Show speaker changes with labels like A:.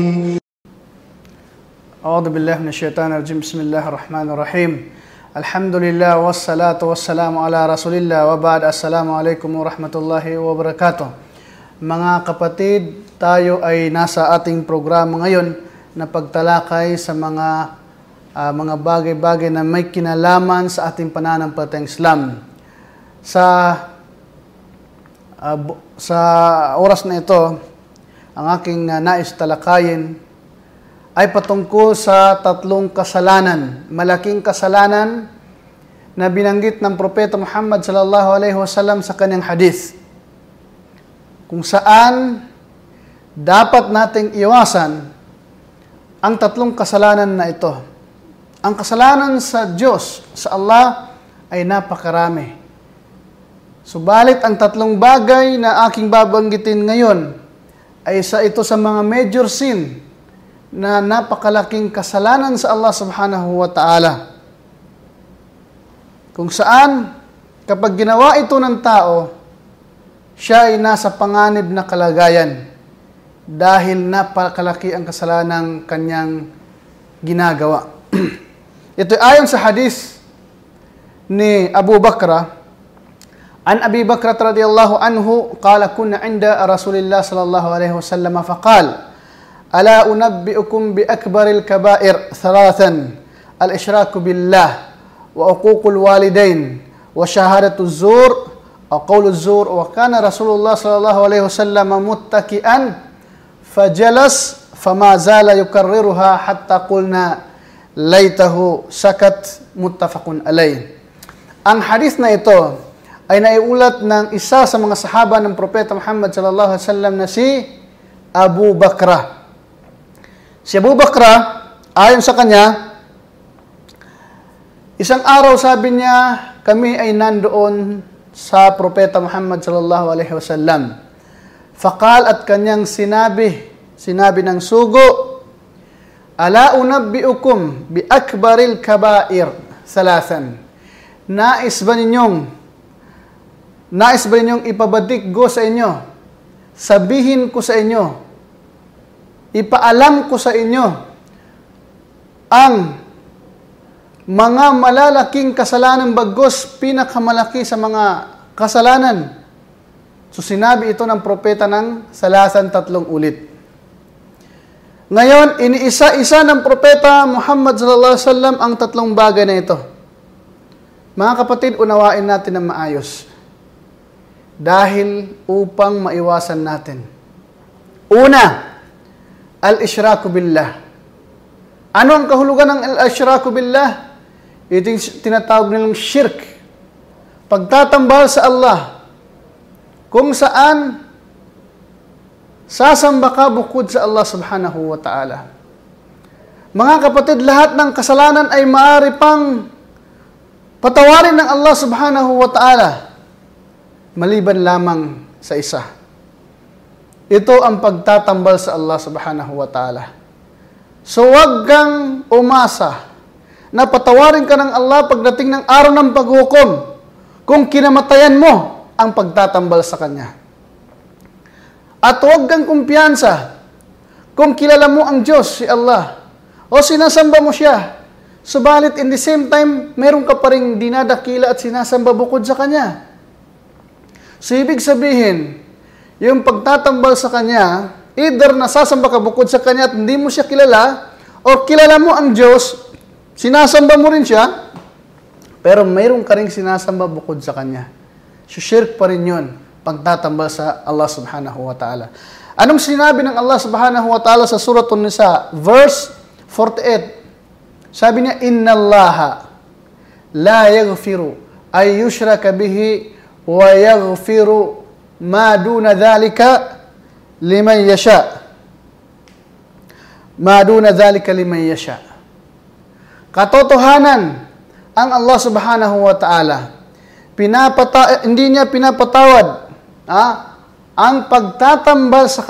A: أعوذ بالله من الشيطان الرجيم. بسم الله الرحمن الرحيم. الحمد لله والصلاة والسلام على رسول الله وبعد. Assalamu alaikum warahmatullahi wabarakatuh. Mga kapatid, tayo ay nasa ating programa ngayon na pagtalakay sa mga bagay-bagay na may kinalaman sa ating pananampalatayang Islam. Sa oras na ito, ang aking nais talakayin ay patungkol sa tatlong kasalanan, malaking kasalanan na binanggit ng Propeta Muhammad sallallahu alaihi wasallam sa kanyang hadith, kung saan dapat nating iwasan ang tatlong kasalanan na ito. Ang kasalanan sa Diyos, sa Allah, ay napakarami. Subalit ang tatlong bagay na aking babanggitin ngayon ay ito sa mga major sin na napakalaking kasalanan sa Allah subhanahu wa ta'ala. Kung saan, kapag ginawa ito ng tao, siya ay nasa panganib na kalagayan dahil napakalaki ang kasalanang kanyang ginagawa. Ito ayon sa hadith ni Abu Bakra, an Abi Bakra radhiyallahu anhu, qala kunna 'inda Rasulillah sallallahu alaihi wasallam faqala ألا أنبئكم بأكبر الكبائر ثلاثا الإشراك بالله وعقوق الوالدين وشهادة الزور وقول الزور. وكان رسول الله صلى الله عليه وسلم متكئا فجلس فما زال يكررها حتى قلنا ليته سكت. متفق عليه. Ang hadith na ito ay naiulat ng isa sa mga sahaba ng Propeta Muhammad sallallahu alaihi wasallam na si Abu Bakra. Si Abu Bakra, ayon sa kanya, isang araw sabi niya, kami ay nandoon sa Propeta Muhammad sallallahu alaihi wasallam. Faqal, at kanyang sinabi ng sugo, ala unabbiukum bi akbaril kabair salasan. Nais ba ninyong ipabatikgo sa inyo? Sabihin ko sa inyo, ipaalam ko sa inyo ang mga malalaking kasalanan, bagos pinakamalaki sa mga kasalanan. So sinabi ito ng propeta ng salasan, 3 ulit. Ngayon, iniisa-isa ng propeta Muhammad sallallahu alaihi wasallam ang 3 bagay na ito. Mga kapatid, unawain natin ng maayos dahil upang maiwasan natin. Una, al-ishraku billah. Ano ang kahulugan ng al-ishraku billah? Ito yung tinatawag nilang shirk. Pagtatambal sa Allah, kung saan sasamba ka bukod sa Allah subhanahu wa ta'ala. Mga kapatid, lahat ng kasalanan ay maaari pang patawarin ng Allah subhanahu wa ta'ala, maliban lamang sa isa. Ito ang pagtatambal sa Allah subhanahu wa ta'ala. So wag kang umasa na patawarin ka ng Allah pagdating ng araw ng paghukom kung kinamatayan mo ang pagtatambal sa Kanya. At wag kang kumpiyansa kung kilala mo ang Diyos, si Allah, o sinasamba mo siya. Subalit in the same time, meron ka pa rin dinadakila at sinasamba bukod sa Kanya. So ibig sabihin, yung pagtatambal sa Kanya, either nasasamba ka bukod sa Kanya at hindi mo siya kilala, o kilala mo ang Diyos, sinasamba mo rin siya, pero mayroon ka rin sinasamba bukod sa Kanya. So shirk pa rin yun, pagtatambal sa Allah subhanahu wa ta'ala. Anong sinabi ng Allah subhanahu wa ta'ala sa Surah An-Nisa, verse 48? Sabi niya, Inna Allaha la yaghfiru ay yushraka bihi wa yaghfiru ma duna dhalika liman yasha. Ma duna dhalika liman yasha. Katotohanan, ang Allah subhanahu wa ta'ala, hindi niya pinapatawad ang pagtatambal sa